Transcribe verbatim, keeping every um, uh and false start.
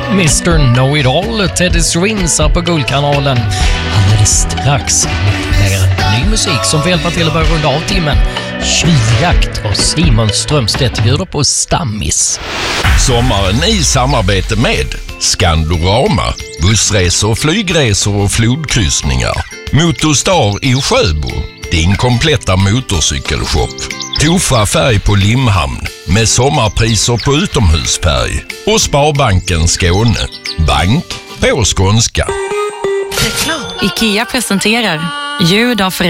mister Know-It-All, Teddy Swims här på Guldkanalen. Alldeles strax mer ny musik som får hjälpa till att börja runda av timmen. Tjuvjakt och Simon Strömstedt bjuder på Stammis. Sommaren i samarbete med Skandorama, bussresor, flygresor och flodkryssningar. Motorstar i Sjöbo, din kompletta motorcykelshop. Tofa färg på Limhamn med sommarpriser på utomhusfärg. Och Sparbanken Skåne, bank på skånska. IKEA presenterar ljud av